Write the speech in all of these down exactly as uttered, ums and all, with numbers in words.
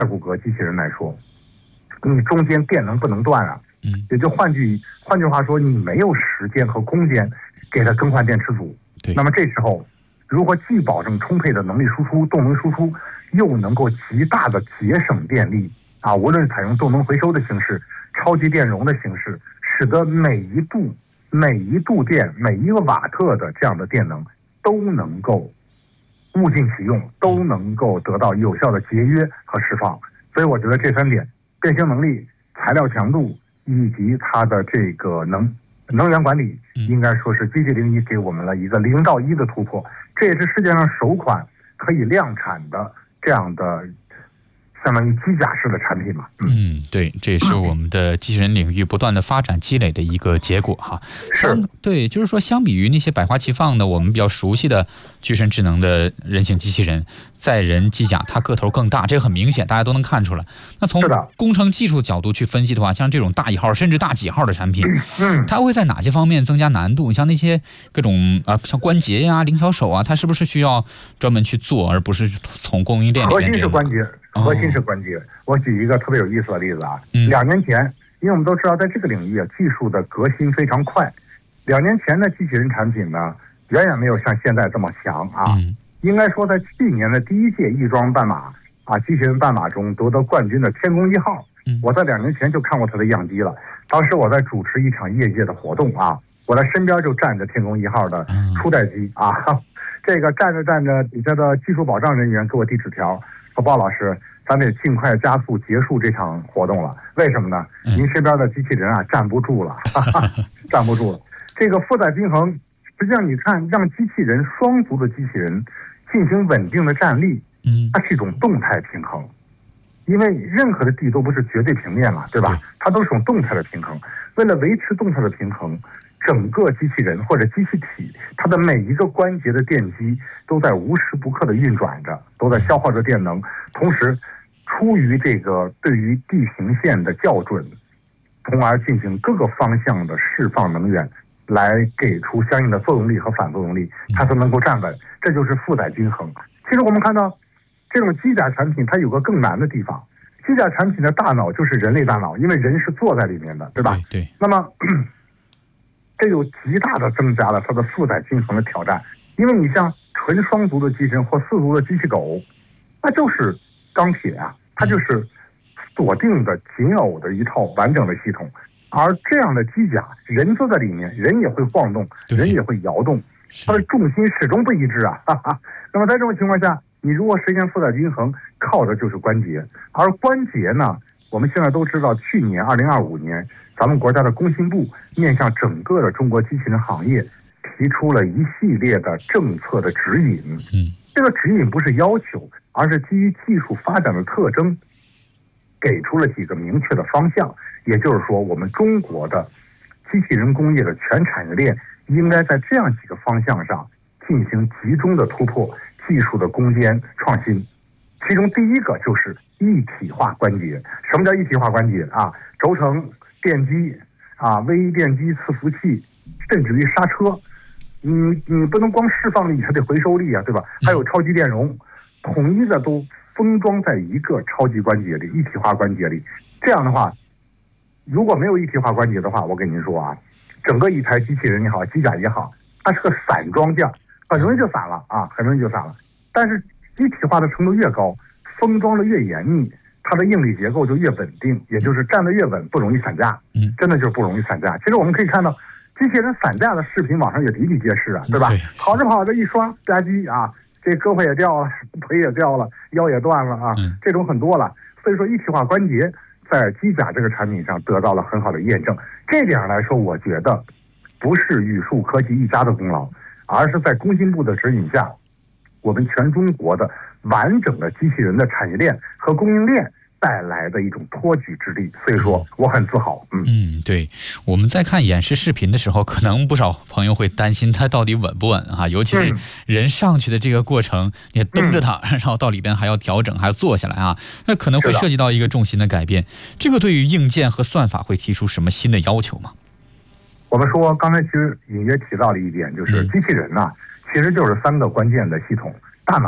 骨骼机器人来说，你中间电能不能断啊？ 嗯， 也就换句换句话说，你没有时间和空间给它更换电池组。 对， 那么这时候，如何既保证充沛的能力输出、动能输出，又能够极大的节省电力啊？无论采用动能回收的形式、超级电容的形式，使得每一度、每一度电、每一个瓦特的这样的电能都能够物尽其用，都能够得到有效的节约和释放。所以我觉得这三点：变形能力、材料强度以及它的这个能能源管理，应该说是机器零一给我们了一个零到一的突破。这也是世界上首款可以量产的这样的相当于机甲式的产品嘛。 嗯, 嗯，对，这也是我们的机器人领域不断的发展积累的一个结果哈。 是， 对，就是说，相比于那些百花齐放的我们比较熟悉的具身智能的人形机器人，载人机甲它个头更大，这个很明显，大家都能看出来。那从工程技术角度去分析的话，像这种大一号甚至大几号的产品， 嗯， 它会在哪些方面增加难度？你像那些各种啊，像关节呀、灵巧手啊，它是不是需要专门去做，而不是从供应链里面？ 核心是关节。核心是关节、哦。我举一个特别有意思的例子啊，嗯、两年前，因为我们都知道，在这个领域啊，技术的革新非常快。两年前的机器人产品呢，远远没有像现在这么强啊。嗯、应该说，在去年的第一届翼装半马啊，机器人半马中夺得冠军的天宫一号，嗯、我在两年前就看过它的样机了。当时我在主持一场业界的活动啊，我的身边就站着天宫一号的初代机啊，这个站着站着，底下的技术保障人员给我递纸条。说鲍老师，咱得尽快加速结束这场活动了。为什么呢？您身边的机器人啊站不住了，哈哈，站不住了。这个负载平衡，实际上你看，让机器人双足的机器人进行稳定的站立，嗯，它是一种动态平衡，因为任何的地都不是绝对平面嘛，对吧？它都是一种动态的平衡。为了维持动态的平衡，整个机器人或者机器体，它的每一个关节的电机都在无时不刻的运转着，都在消耗着电能。同时，出于这个对于地平线的校准，从而进行各个方向的释放能源，来给出相应的作用力和反作用力，它才能够站稳。这就是负载均衡。其实我们看到，这种机甲产品它有个更难的地方。机甲产品的大脑就是人类大脑，因为人是坐在里面的，对吧？ 对。对那么，这就极大的增加了它的负载均衡的挑战。因为你像纯双足的机器人或四足的机器狗，那就是钢铁啊，它就是锁定的紧偶的一套完整的系统。而这样的机甲，人坐在里面，人也会晃动，人也会摇动，它的重心始终不一致啊。哈哈。那么在这种情况下，你如果实现负载均衡，靠的就是关节。而关节呢，我们现在都知道，去年二零二五年，咱们国家的工信部面向整个的中国机器人行业提出了一系列的政策的指引。嗯，这个指引不是要求，而是基于技术发展的特征，给出了几个明确的方向。也就是说，我们中国的机器人工业的全产业链应该在这样几个方向上进行集中的突破，技术的攻坚创新。其中第一个就是一体化关节。什么叫一体化关节啊？轴承、电机啊、微电机、伺服器，甚至于刹车，你你不能光释放力，还得回收力啊，对吧？还有超级电容，统一的都封装在一个超级关节里，一体化关节里。这样的话，如果没有一体化关节的话，我跟您说啊，整个一台机器人也好，机甲也好，它是个散装件，很容易就散了啊，很容易就散了。但是一体化的程度越高，封装的越严密，它的应力结构就越稳定，也就是站得越稳，不容易散架。嗯，真的就是不容易散架。其实我们可以看到，机器人散架的视频网上也比比皆是啊，对吧？跑着跑着一刷吧唧啊，这胳膊也掉了，腿也掉了，腰也断了啊，这种很多了。所以说，一体化关节在机甲这个产品上得到了很好的验证。这点来说，我觉得不是宇树科技一家的功劳，而是在工信部的指引下，我们全中国的完整的机器人的产业链和供应链带来的一种托举之力。所以说我很自豪。嗯嗯，对，我们在看演示视频的时候，可能不少朋友会担心它到底稳不稳啊，尤其是人上去的这个过程，你蹬着它，然后到里边还要调整，还要坐下来啊，那可能会涉及到一个重心的改变。这个对于硬件和算法会提出什么新的要求吗？ 我们说刚才其实隐约提到了一点，就是机器人呐、啊，其实就是三个关键的系统：大脑、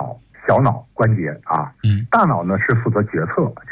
小脑关节啊， 嗯， 大脑呢是负责决策。